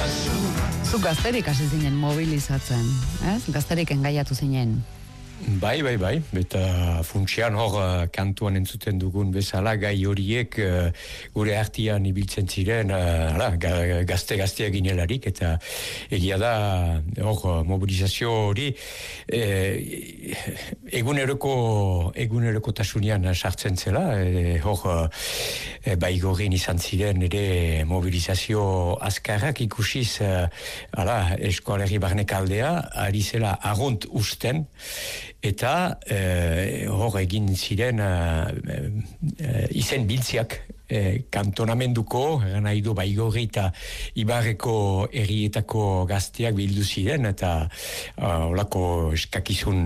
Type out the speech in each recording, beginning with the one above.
Zu gazterik hasi zinen mobilizatzen, ez? Gazterik engaiatu zinen. Bai, eta funtsian hor kantuan entzuten dugun bezala gai horiek gure artian ibiltzen ziren gazte ginelarik, eta egia da hor mobilizazio hori eguneroko tasunian sartzen zela, hor Baigorin izan ziren ere mobilizazio azkarrak ikusiz Eskoalerri Barnekaldea ari zela arrunt usten, eta hor egin ziren izen biltziak kantonamenduko, nahi du Baigorri eta Ibarreko herrietako gazteak bildu ziren, eta holako eskakizun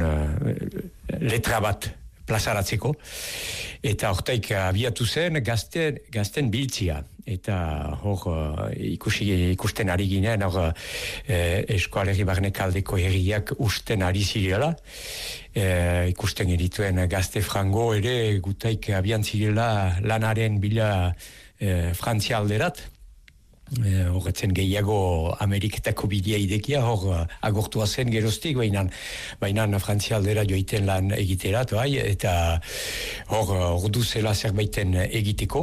letra bat plazaratzeko, eta hortaik abiatu zen gazten biltzia, eta hor ikusten ari ginen, hor Eskoalerri Barnekaldeko herriak usten ari zirela, ikusten erituen gazte frango ere gutaik abian zirela lanaren bila Frantzia alderat, horretzen gehiago Ameriketako bidea idekia, hor agortua zen geroztik, baina Frantzia aldera joiten lan egiterat, eta hor ordu zela zerbaiten egiteko,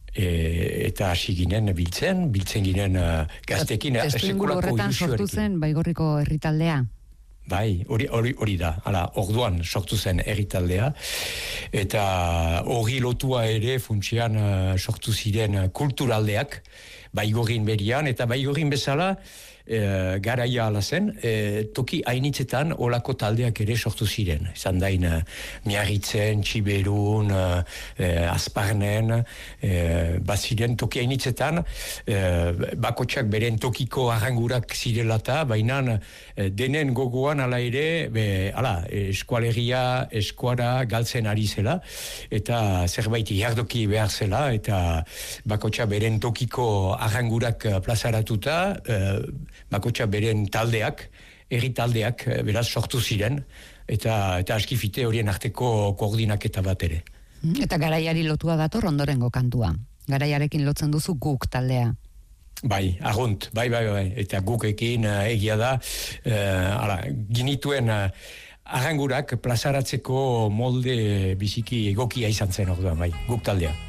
eta hasi ginen biltzen ginen gaztekin sekulako horretan sortu zen Baigorriko herritaldea? Bai, hori da, orduan sortu zen herritaldea, eta hori lotua ere funtsian sortu ziren kulturaldeak Baigorrin berian, eta Baigorrin bezala garaia ala zen, toki hainitzetan olako taldeak ere sortu ziren. Izan dain Miarritzen, Txiberun, Azparnen, baziren toki hainitzetan, bakotxak beren tokiko arrangurak zirelata, baina denen gogoan ala ere, eskualegia, eskuara galtzen ari zela, eta zerbait iardoki behar zela, eta bakotxak beren tokiko arrangurak plazaratuta, bakotxa beren taldeak, herri taldeak, beraz sortu ziren, eta askifite horien arteko koordinaketa bat ere. Eta garaiari lotua dator ondorengo kantua. Garaiarekin lotzen duzu guk taldea. Bai, arrunt, bai, eta gukekin egia da, ginituen arrangurak plazaratzeko molde biziki egokia izan zen orduan, bai, guk taldea.